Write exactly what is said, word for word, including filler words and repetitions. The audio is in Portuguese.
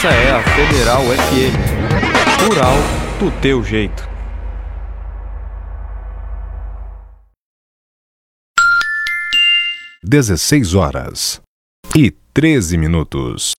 Essa é a Federal F M. Rural do teu jeito. dezesseis horas e treze minutos.